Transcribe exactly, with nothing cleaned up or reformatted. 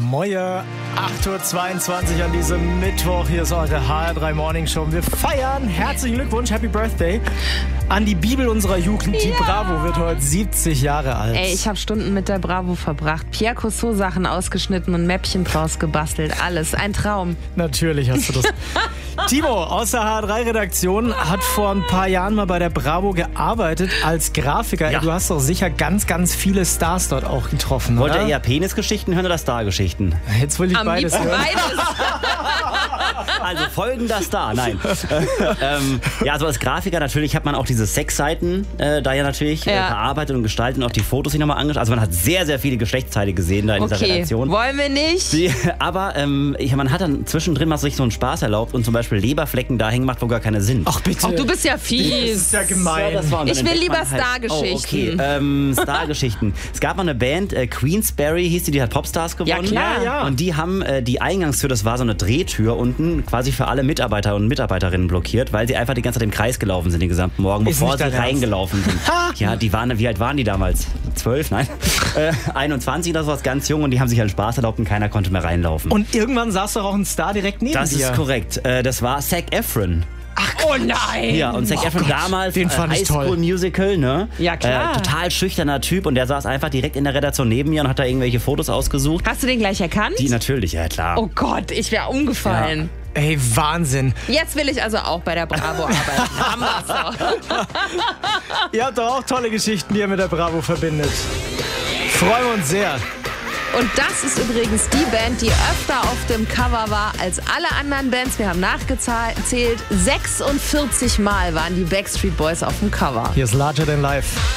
Moje, acht Uhr zweiundzwanzig an diesem Mittwoch. Hier ist eure H R drei Morning Show. Wir feiern, herzlichen Glückwunsch, Happy Birthday an die Bibel unserer Jugend. Die ja. Bravo wird heute siebzig Jahre alt. Ey, ich habe Stunden mit der Bravo verbracht. Pierre Cousteau Sachen ausgeschnitten und Mäppchen draus gebastelt. Alles, ein Traum. Natürlich hast du das. Timo aus der H R drei Redaktion hat vor ein paar Jahren mal bei der Bravo gearbeitet als Grafiker. Ja. Du hast doch sicher ganz, ganz viele Stars dort auch getroffen, Wollt oder? ihr eher Penisgeschichten hören oder Stargeschichten? Jetzt will ich Am beides liebsten hören. beides. Also folgender Star, nein. ähm, ja, also als Grafiker natürlich hat man auch diese Sexseiten äh, da ja natürlich äh, Ja. bearbeitet und gestaltet und auch die Fotos sich nochmal angeschaut. Also man hat sehr, sehr viele Geschlechtsteile gesehen da in dieser Okay, Redaktion. wollen wir nicht? Die, aber ähm, ich, man hat dann zwischendrin mal sich so einen Spaß erlaubt und zum Beispiel Leberflecken da hängen gemacht, wo gar keine sind. Ach bitte. Ach, du bist ja das fies. ist ja gemein. Ja, das war- und dann Ich will entdeckt lieber man halt- Stargeschichten. Oh, okay, ähm, Stargeschichten. Es gab mal eine Band, äh, Queensberry hieß die, die hat Popstars gewonnen. klar. Ja, ja. Und die haben äh, die Eingangstür, das war so eine Drehtür unten, quasi für alle Mitarbeiter und Mitarbeiterinnen blockiert, weil sie einfach die ganze Zeit im Kreis gelaufen sind den gesamten Morgen, Ist bevor nicht sie dein Ernst? reingelaufen sind. Ja, die waren, wie alt waren die damals? Zwölf? Nein. Äh, einundzwanzig oder sowas, ganz jung, und die haben sich halt Spaß erlaubt und keiner konnte mehr reinlaufen. Und irgendwann saß doch auch ein Star direkt neben das dir. ist korrekt. Äh, das war Zac Efron. Oh nein. Ja, und Zac Oh Efron Gott, damals, den äh, fand ich High School toll. Musical, ne? Ja, klar. Äh, total schüchterner Typ, und der saß einfach direkt in der Redaktion neben mir und hat da irgendwelche Fotos ausgesucht. Hast du den gleich erkannt? Die natürlich, ja klar. Oh Gott, ich wäre umgefallen. Ey, Wahnsinn. Jetzt will ich also auch bei der Bravo arbeiten. Haben wir's doch. Ihr habt doch auch tolle Geschichten, die ihr mit der Bravo verbindet. Freuen wir uns sehr. Und das ist übrigens die Band, die öfter auf dem Cover war als alle anderen Bands. Wir haben nachgezählt. sechsundvierzig Mal waren die Backstreet Boys auf dem Cover. Hier ist Larger Than Life.